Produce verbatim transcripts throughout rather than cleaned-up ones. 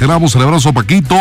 reiteramos el abrazo a Paquito,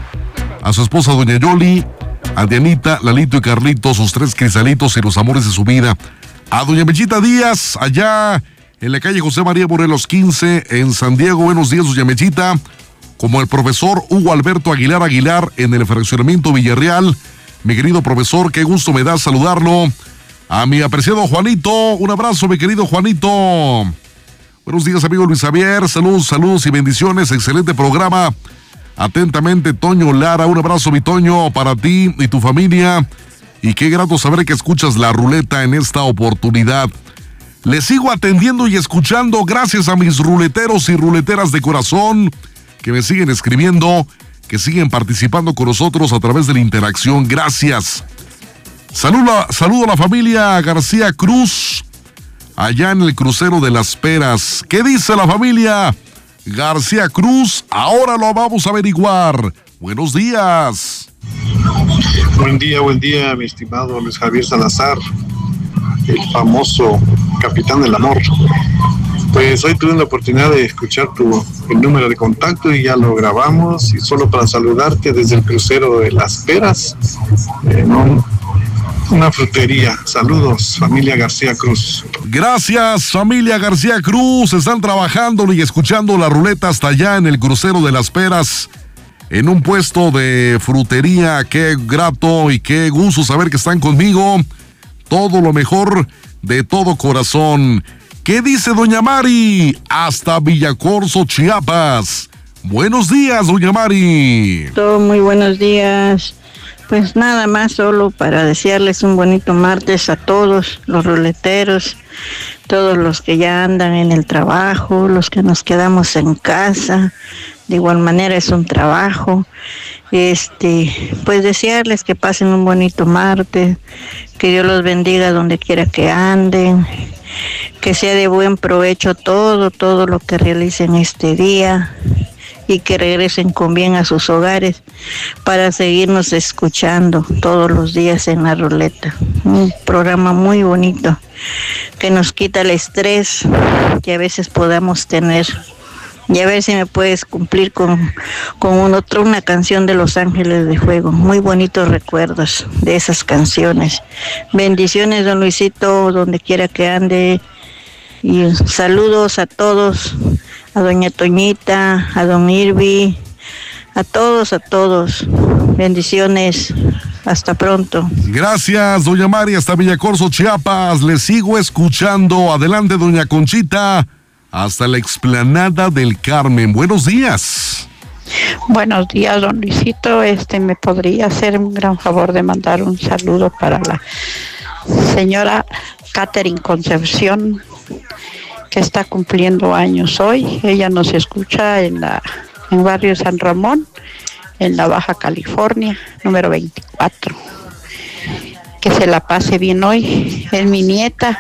a su esposa doña Yoli, a Dianita, Lalito y Carlito, sus tres crisalitos y los amores de su vida. A doña Mechita Díaz, allá en la calle José María Morelos quince, en San Diego. Buenos días, doña Mechita. Como el profesor Hugo Alberto Aguilar Aguilar en el fraccionamiento Villarreal. Mi querido profesor, qué gusto me da saludarlo. A mi apreciado Juanito, un abrazo, mi querido Juanito. Buenos días, amigo Luis Javier. Saludos, saludos y bendiciones. Excelente programa. Atentamente, Toño Lara. Un abrazo, mi Toño, para ti y tu familia. Y qué grato saber que escuchas la ruleta en esta oportunidad. Les sigo atendiendo y escuchando gracias a mis ruleteros y ruleteras de corazón que me siguen escribiendo, que siguen participando con nosotros a través de la interacción. Gracias. Saludo, saludo a la familia García Cruz, allá en el crucero de Las Peras. ¿Qué dice la familia García Cruz? Ahora lo vamos a averiguar. Buenos días. Buen día, buen día, mi estimado Luis Javier Salazar, el famoso capitán del amor. Pues hoy tuve la oportunidad de escuchar tu el número de contacto y ya lo grabamos, y solo para saludarte desde el crucero de Las Peras, en un, una frutería. Saludos, familia García Cruz. Gracias, familia García Cruz. Están trabajando y escuchando la ruleta hasta allá en el crucero de Las Peras, en un puesto de frutería. Qué grato y qué gusto saber que están conmigo. Todo lo mejor de todo corazón. ¿Qué dice doña Mari? Hasta Villacorso, Chiapas. Buenos días, doña Mari. Todo muy buenos días. Pues nada más, solo para desearles un bonito martes a todos los ruleteros, todos los que ya andan en el trabajo, los que nos quedamos en casa. De igual manera es un trabajo. Este, pues desearles que pasen un bonito martes, que Dios los bendiga donde quiera que anden, que sea de buen provecho todo, todo lo que realicen este día, y que regresen con bien a sus hogares para seguirnos escuchando todos los días en la ruleta. Un programa muy bonito que nos quita el estrés que a veces podamos tener. Y a ver si me puedes cumplir con, con un otro, una canción de Los Ángeles de Fuego. Muy bonitos recuerdos de esas canciones. Bendiciones, don Luisito, donde quiera que ande. Y saludos a todos, a doña Toñita, a don Irvi, a todos, a todos. Bendiciones. Hasta pronto. Gracias, doña Mari, hasta Villacorso, Chiapas. Les sigo escuchando. Adelante, doña Conchita. Hasta la explanada del Carmen. Buenos días. Buenos días, don Luisito. Este, ¿me podría hacer un gran favor de mandar un saludo para la señora Catherine Concepción, que está cumpliendo años hoy? Ella nos escucha en la en barrio San Ramón, en la Baja California, número veinticuatro. Que se la pase bien hoy. Es mi nieta.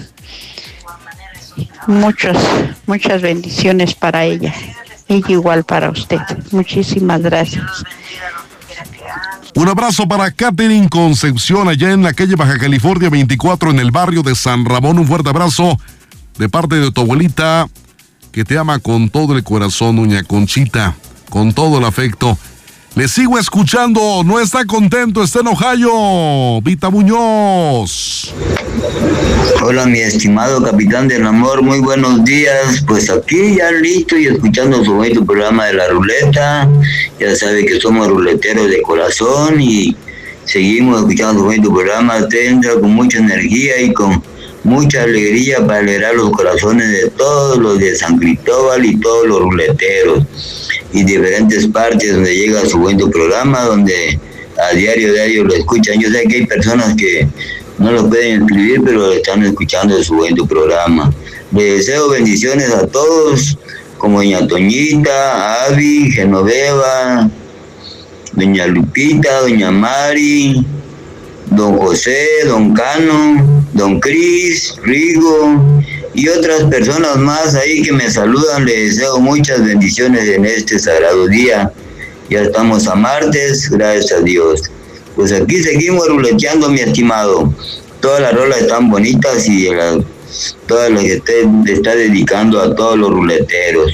Muchas, muchas bendiciones para ella y igual para usted. Muchísimas gracias. Un abrazo para Catherine Concepción, allá en la calle Baja California veinticuatro, en el barrio de San Ramón. Un fuerte abrazo de parte de tu abuelita, que te ama con todo el corazón, doña Conchita, con todo el afecto. Le sigo escuchando. No está contento, está en Ohio. Vita Muñoz. Hola, mi estimado capitán del amor, muy buenos días. Pues aquí ya listo y escuchando su bonito programa de la ruleta. Ya sabe que somos ruleteros de corazón y seguimos escuchando su bonito programa. Tendrá con mucha energía y con mucha alegría para alegrar los corazones de todos los de San Cristóbal y todos los ruleteros y diferentes partes donde llega su bonito programa, donde a diario diario lo escuchan. Yo sé que hay personas que no lo pueden escribir, pero están escuchando su bonito programa. Les deseo bendiciones a todos, como doña Toñita, Avi, Genoveva, doña Lupita, doña Mari, don José, don Cano, don Cris, Rigo y otras personas más ahí que me saludan. Les deseo muchas bendiciones en este sagrado día. Ya estamos a martes, gracias a Dios. Pues aquí seguimos ruleteando, mi estimado. Todas las rolas están bonitas y la, todas las que usted le está dedicando a todos los ruleteros.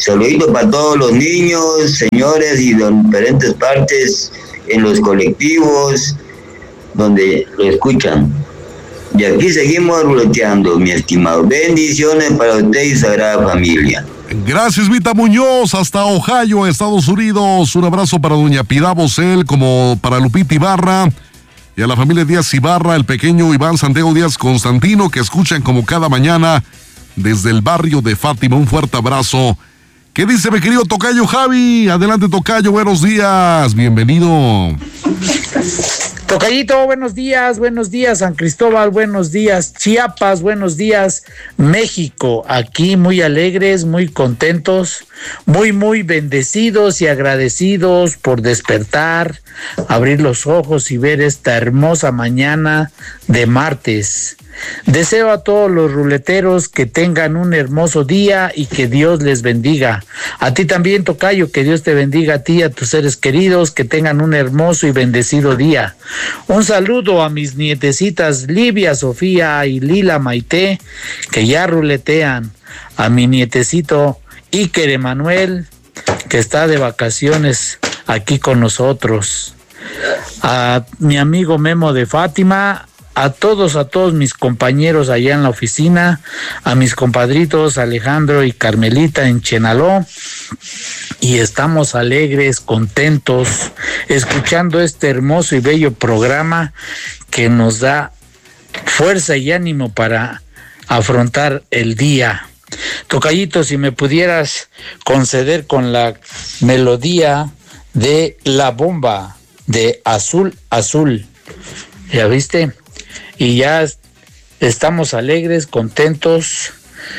Saludito para todos los niños, señores y de diferentes partes en los colectivos donde lo escuchan. Y aquí seguimos ruleteando, mi estimado. Bendiciones para usted y Sagrada Familia. Gracias, Vita Muñoz, hasta Ohio, Estados Unidos. Un abrazo para doña Piedad Bosel, como para Lupita Ibarra, y a la familia Díaz Ibarra, el pequeño Iván Santiago Díaz Constantino, que escuchan como cada mañana desde el barrio de Fátima. Un fuerte abrazo. ¿Qué dice mi querido tocayo Javi? Adelante, tocayo, buenos días, bienvenido. Tocayito, buenos días, buenos días San Cristóbal, buenos días Chiapas, buenos días México. Aquí muy alegres, muy contentos, muy, muy bendecidos y agradecidos por despertar, abrir los ojos y ver esta hermosa mañana de martes. Deseo a todos los ruleteros que tengan un hermoso día y que Dios les bendiga. A ti también, tocayo, que Dios te bendiga a ti y a tus seres queridos, que tengan un hermoso y bendecido día. Un saludo a mis nietecitas Livia, Sofía y Lila Maite, que ya ruletean. A mi nietecito Iker Emanuel, que está de vacaciones aquí con nosotros. A mi amigo Memo de Fátima, a todos, a todos mis compañeros allá en la oficina, a mis compadritos Alejandro y Carmelita en Chenaló, y estamos alegres, contentos, escuchando este hermoso y bello programa que nos da fuerza y ánimo para afrontar el día. Tocayito, si me pudieras conceder con la melodía de La Bomba de Azul Azul, ¿ya viste? Y ya estamos alegres, contentos,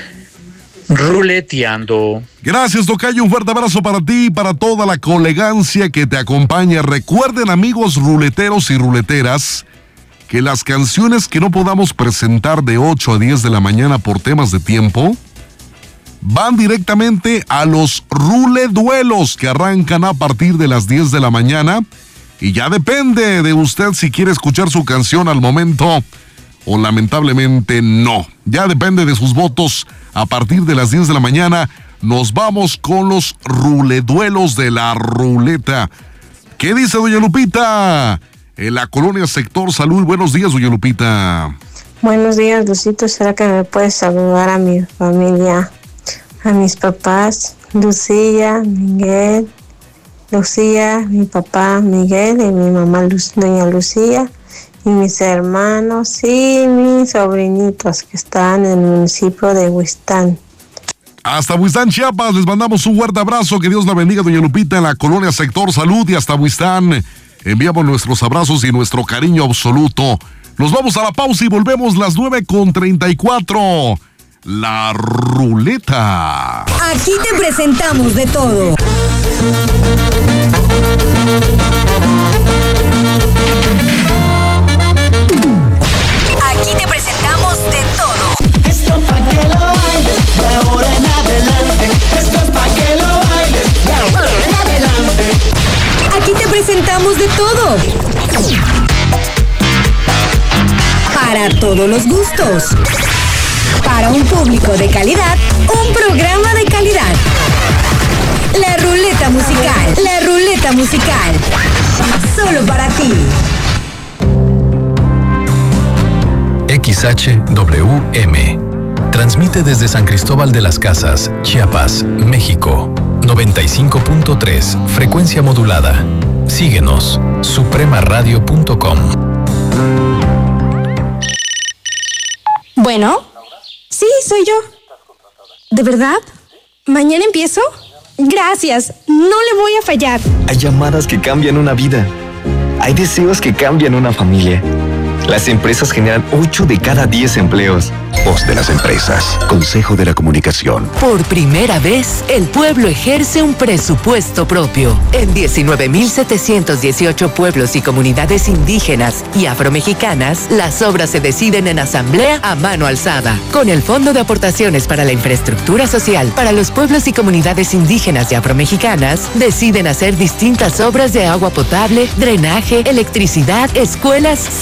ruleteando. Gracias, tocayo, un fuerte abrazo para ti y para toda la colegancia que te acompaña. Recuerden, amigos ruleteros y ruleteras, que las canciones que no podamos presentar de ocho a diez de la mañana por temas de tiempo van directamente a los ruleduelos que arrancan a partir de las diez de la mañana. Y ya depende de usted si quiere escuchar su canción al momento o lamentablemente no. Ya depende de sus votos. A partir de las diez de la mañana nos vamos con los ruleduelos de la ruleta. ¿Qué dice doña Lupita? En la colonia Sector Salud. Buenos días, doña Lupita. Buenos días, Lucito. ¿Será que me puedes saludar a mi familia? A mis papás, Lucía, Miguel, Lucía, mi papá Miguel y mi mamá Luz, doña Lucía, y mis hermanos y mis sobrinitos que están en el municipio de Huistán. Hasta Huistán, Chiapas, les mandamos un fuerte abrazo, que Dios la bendiga, doña Lupita, en la colonia Sector Salud, y hasta Huistán enviamos nuestros abrazos y nuestro cariño absoluto. Nos vamos a la pausa y volvemos las nueve con treinta y cuatro. La ruleta. Aquí te presentamos de todo. Aquí te presentamos de todo. Esto pa' que lo bailes, de ahora en adelante. Esto es pa' que lo bailes, de ahora en adelante. Aquí te presentamos de todo. Para todos los gustos. Para un público de calidad, un programa de calidad. La ruleta musical, la ruleta musical. Solo para ti. X H W M. Transmite desde San Cristóbal de las Casas, Chiapas, México. noventa y cinco punto tres, frecuencia modulada. Síguenos, suprema radio punto com. Bueno, sí, soy yo. ¿De verdad? ¿Mañana empiezo? Gracias, no le voy a fallar. Hay llamadas que cambian una vida. Hay deseos que cambian una familia. Las empresas generan ocho de cada diez empleos. Voz de las empresas. Consejo de la Comunicación. Por primera vez, el pueblo ejerce un presupuesto propio. En diecinueve mil setecientos dieciocho pueblos y comunidades indígenas y afromexicanas, las obras se deciden en asamblea a mano alzada. Con el Fondo de Aportaciones para la Infraestructura Social para los pueblos y comunidades indígenas y afromexicanas, deciden hacer distintas obras de agua potable, drenaje, electricidad, escuelas, salud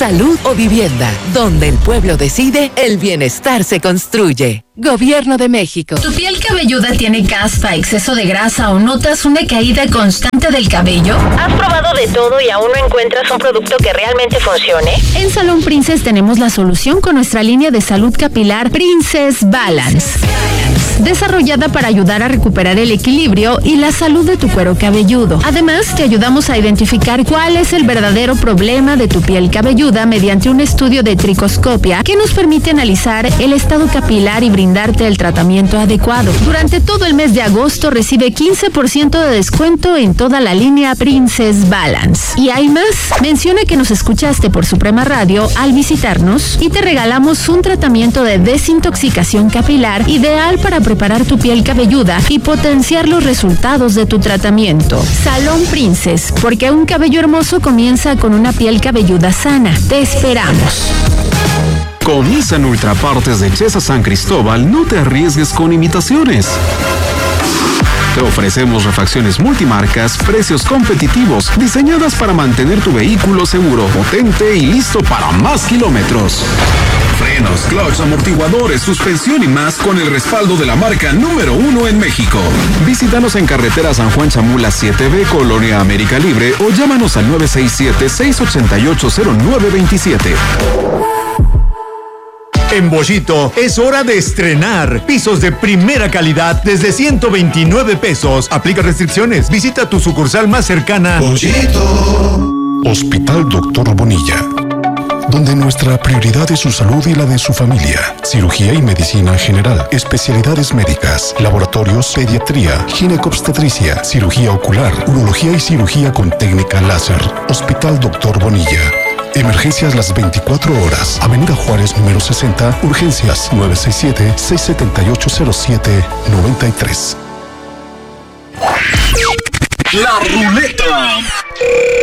o vivienda. Donde el pueblo decide, el bienestar se construye. Gobierno de México. ¿Tu piel cabelluda tiene caspa, exceso de grasa o notas una caída constante del cabello? ¿Has probado de todo y aún no encuentras un producto que realmente funcione? En Salón Princess tenemos la solución con nuestra línea de salud capilar Princess Balance. Desarrollada para ayudar a recuperar el equilibrio y la salud de tu cuero cabelludo. Además, te ayudamos a identificar cuál es el verdadero problema de tu piel cabelluda mediante un estudio de tricoscopia que nos permite analizar el estado capilar y brindarte el tratamiento adecuado. Durante todo el mes de agosto recibe quince por ciento de descuento en toda la línea Princess Balance. Y hay más. Menciona que nos escuchaste por Suprema Radio al visitarnos y te regalamos un tratamiento de desintoxicación capilar ideal para preparar tu piel cabelluda y potenciar los resultados de tu tratamiento. Salón Princess, porque un cabello hermoso comienza con una piel cabelluda sana. Te esperamos. Con Nissan Ultra Partes de Chesa San Cristóbal, no te arriesgues con imitaciones. Te ofrecemos refacciones multimarcas, precios competitivos, diseñadas para mantener tu vehículo seguro, potente y listo para más kilómetros. Frenos, clutch, amortiguadores, suspensión y más con el respaldo de la marca número uno en México. Visítanos en carretera San Juan Chamula siete B, Colonia América Libre, o llámanos al nueve seis siete, seis ocho ocho, cero nueve dos siete. En Bollito es hora de estrenar pisos de primera calidad desde ciento veintinueve pesos. Aplica restricciones. Visita tu sucursal más cercana. Bollito. Hospital Doctor Bonilla, donde nuestra prioridad es su salud y la de su familia. Cirugía y medicina general, especialidades médicas, laboratorios, pediatría, ginecobstetricia, cirugía ocular, urología y cirugía con técnica láser. Hospital Doctor Bonilla. Emergencias las veinticuatro horas. Avenida Juárez número sesenta. Urgencias nueve seis siete, seis siete ocho, cero siete nueve tres. La Ruleta.